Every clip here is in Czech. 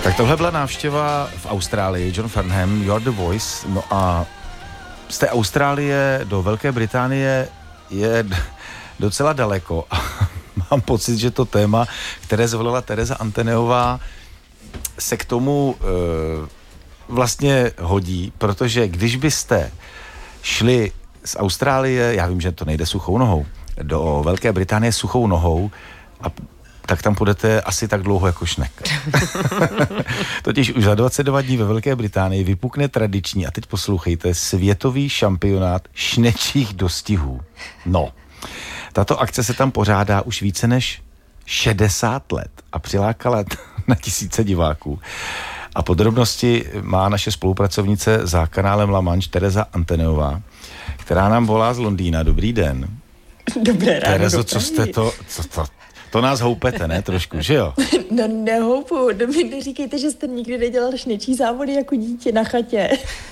Tak tohle byla návštěva v Austrálii, John Farnham, You're the Voice, no a z té Austrálie do Velké Británie je docela daleko a mám pocit, že to téma, které zvolila Tereza Anteneová, se k tomu vlastně hodí, protože když byste šli z Austrálie, já vím, že to nejde suchou nohou, do Velké Británie suchou nohou, tak tam půjdete asi tak dlouho jako Šnek. Totiž už za 22 dní ve Velké Británii vypukne tradiční, a teď poslouchejte, světový šampionát šnečích dostihů. No, tato akce se tam pořádá už více než 60 let a přilákala na tisíce diváků. A podrobnosti má naše spolupracovnice za kanálem La Manche Tereza Anteneová, která nám volá z Londýna. Dobrý den. Dobré ráno. Terezo, co jste to nás houpete, ne? Trošku, že jo? No nehoupu, mi neříkejte, že jste nikdy nedělal šnečí závody jako dítě na chatě.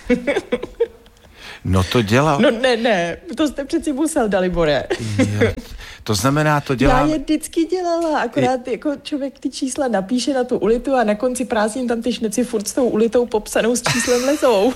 No to dělal. No ne, to jste přeci musel, Dalibore. To znamená, to dělám. Já je vždycky dělala, akorát jako člověk ty čísla napíše na tu ulitu a na konci prázdnin tam ty šneci furt s tou ulitou popsanou s číslem lezou.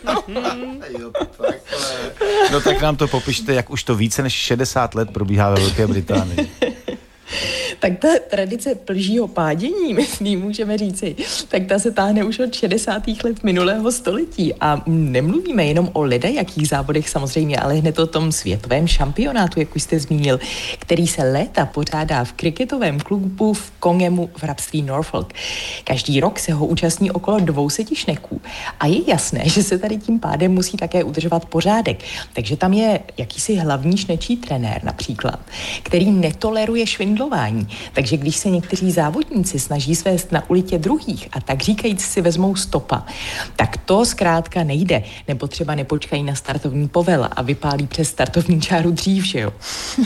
No tak nám to popište, jak už to více než 60 let probíhá ve Velké Británii. Tak ta tradice plžího pádění, myslím, můžeme říci, tak ta se táhne už od 60. let minulého století a nemluvíme jenom o ledajakých závodech samozřejmě, ale hned o tom světovém šampionátu, jak už jste zmínil, který se léta pořádá v kriketovém klubu v Congemu v hrabství Norfolk. Každý rok se ho účastní okolo 200 šneků a je jasné, že se tady tím pádem musí také udržovat pořádek. Takže tam je jakýsi hlavní šnečí trenér například, který netoleruje švindlování. Takže když se někteří závodníci snaží svést na ulitě druhých a tak říkajíc si vezmou stopa, tak to zkrátka nejde, nebo třeba nepočkají na startovní povel a vypálí přes startovní čáru dřív, že jo?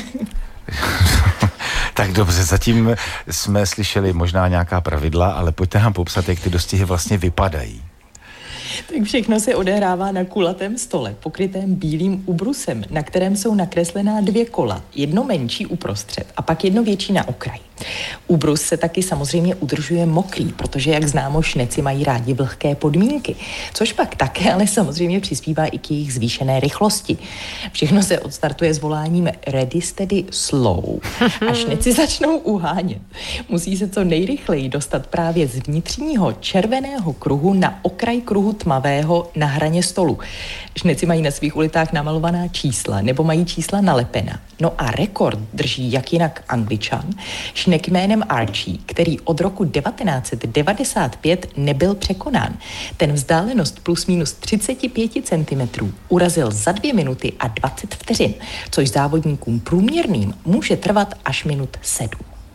Tak dobře, zatím jsme slyšeli možná nějaká pravidla, ale pojďte nám popsat, jak ty dostihy vlastně vypadají. Tak všechno se odehrává na kulatém stole, pokrytém bílým ubrusem, na kterém jsou nakreslená 2 kola, jedno menší uprostřed a pak jedno větší na okraji. Ubrus se taky samozřejmě udržuje mokrý, protože, jak známo, šneci mají rádi vlhké podmínky, což pak také ale samozřejmě přispívá i k jejich zvýšené rychlosti. Všechno se odstartuje s voláním ready, steady, slow a šneci začnou uhánět. Musí se co nejrychleji dostat právě z vnitřního červeného kruhu na okraj kruhu tmavého na hraně stolu. Šneci mají na svých ulitách namalovaná čísla nebo mají čísla nalepená. No a rekord drží jak jinak Angličan, šnek jménem Archie, který od roku 1995 nebyl překonán. Ten vzdálenost plus minus 35 cm urazil za 2 minuty a 20 vteřin, což závodníkům průměrným může trvat až minut 7.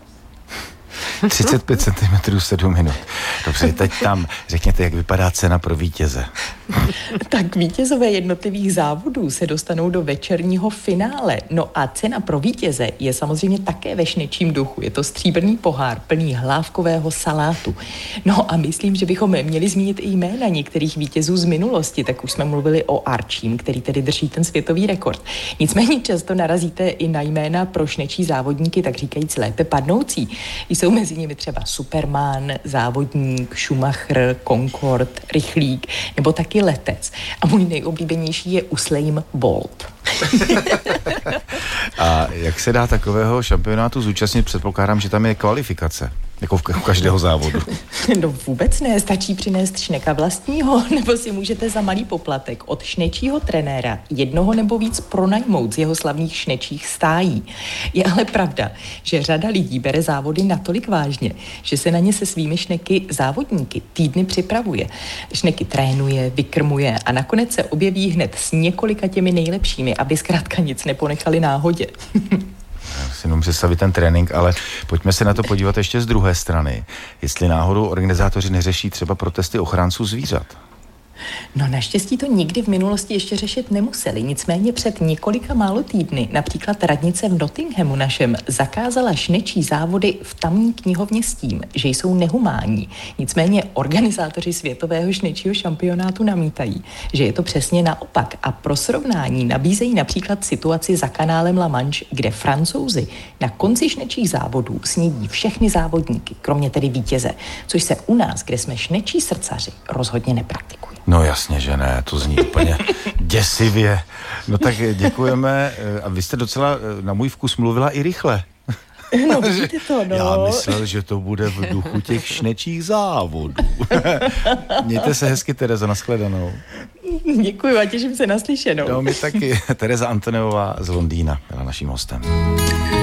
35 cm 7 minut. Dobře, teď tam řekněte, jak vypadá cena pro vítěze. Tak vítězové jednotlivých závodů se dostanou do večerního finále. No a cena pro vítěze je samozřejmě také ve šnečím duchu. Je to stříbrný pohár plný hlávkového salátu. No a myslím, že bychom měli zmínit i jména některých vítězů z minulosti. Tak už jsme mluvili o Archiem, který tedy drží ten světový rekord. Nicméně často narazíte i na jména pro šnečí závodníky, tak říkajíc lépe padnoucí. Jsou mezi nimi třeba Superman, závodník, Schumacher, Concorde, rychlík nebo taky letec. A můj nejoblíbenější je Usain Bolt. A jak se dá takového šampionátu zúčastnit? Předpokládám, že tam je kvalifikace, jako v každého závodu. No vůbec ne, stačí přinést šneka vlastního, nebo si můžete za malý poplatek od šnečího trenéra jednoho nebo víc pronajmout z jeho slavných šnečích stájí. Je ale pravda, že řada lidí bere závody natolik vážně, že se na ně se svými šneky závodníky týdny připravuje. Šneky trénuje, vykrmuje a nakonec se objeví hned s několika těmi nejlepšími, aby zkrátka nic neponechali náhodě. Já si nemůžu představit ten trénink, ale pojďme se na to podívat ještě z druhé strany. Jestli náhodou organizátoři neřeší třeba protesty ochránců zvířat. No naštěstí to nikdy v minulosti ještě řešit nemuseli, nicméně před několika málo týdny například radnice v Nottinghamu našem zakázala šnečí závody v tamní knihovně s tím, že jsou nehumánní. Nicméně organizátoři světového šnečího šampionátu namítají, že je to přesně naopak a pro srovnání nabízejí například situaci za kanálem La Manche, kde Francouzi na konci šnečích závodů snídí všechny závodníky, kromě tedy vítěze, což se u nás, kde jsme šnečí srdcaři, rozhodně nepraktikuje. No jasně, že ne, to zní úplně děsivě. No tak děkujeme a vy jste docela na můj vkus mluvila i rychle. No vidíte to, no. Já myslel, že to bude v duchu těch šnečích závodů. Mějte se hezky, Terezo, nashledanou. Děkuji a těším se na slyšenou. No my taky. Tereza Antoneová z Londýna byla naším hostem.